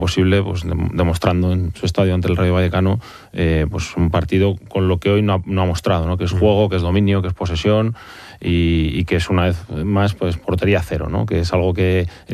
posible, pues demostrando en su estadio ante el Rayo Vallecano pues un partido con lo que hoy no ha mostrado, ¿no? Que es juego, que es dominio, que es posesión y que es una vez más pues portería cero, ¿no? Que es algo que